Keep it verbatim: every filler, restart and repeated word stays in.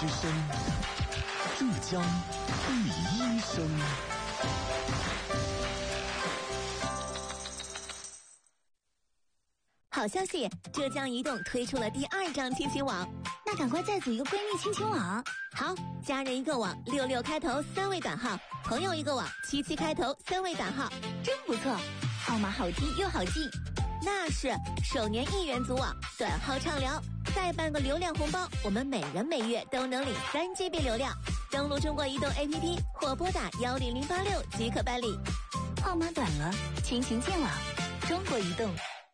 之声，浙江第一声。 好消息，浙江移动推出了第二张亲情网， 那赶快再组一个闺蜜亲情网。 好，家人一个网，六六开头三位短号；朋友一个网，七七开头三位短号， 真不错，号码好听又好记。 那是，首年一元组网，短号畅聊，再办个流量红包，我们每人每月都能领三 G B 流量。登录中国移动 A P P 或拨打幺零零八六即可办理。 号码短了，亲情见网，中国移动。